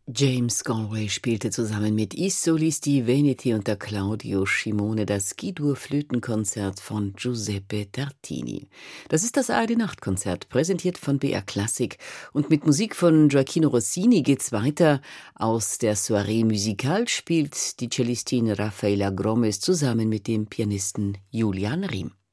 James Galway spielte zusammen mit I Solisti Veneti unter Claudio Scimone das G-Dur-Flötenkonzert von Giuseppe Tartini. Das ist das ARD-Nachtkonzert, präsentiert von BR Klassik. Und mit Musik von Gioacchino Rossini geht's weiter. Aus der Soirée Musicale spielt die Cellistin Raffaella Gromes zusammen mit dem Pianisten Julian Riem.